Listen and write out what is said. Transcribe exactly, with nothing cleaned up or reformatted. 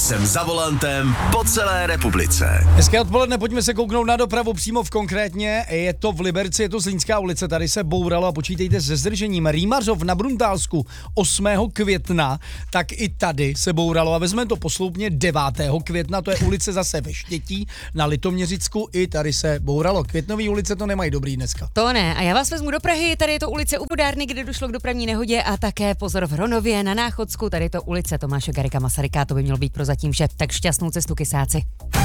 jsem za volantem po celé republice. Hezké odpoledne, pojďme se kouknout na dopravu přímo v konkrétně. Je to v Liberci, je to Zlínská ulice, tady se bouralo a počítejte se zdržením. Rýmařov na Bruntálsku osmého května, tak i tady se bouralo a vezmeme to posloupně devátého května, to je ulice zase ve Štětí na Litoměřicku, i tady se bouralo. Květnový ulice to nemají dobrý dneska. To ne, a já vás vezmu do Prahy, tady je to ulice u Vodárny, kde došlo k dopravní nehodě a také pozor v Hronově na Náchodsku, tady je to ulice Tomáše Garrigua Masaryka, to by mělo být prozatím vše, tak šťastnou cestu kysáci.